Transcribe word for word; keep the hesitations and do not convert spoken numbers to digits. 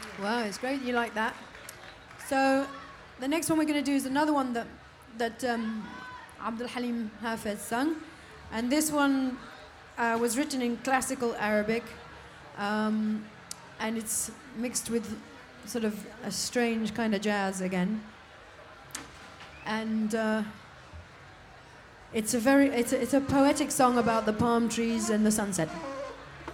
Wow, it's great you like that. So the next one we're going to do is another one that that um, Abdul Halim Hafez sung, and this one uh, was written in classical Arabic, um, and it's mixed with sort of a strange kind of jazz again. And uh, it's a very it's a, it's a poetic song about the palm trees and the sunset.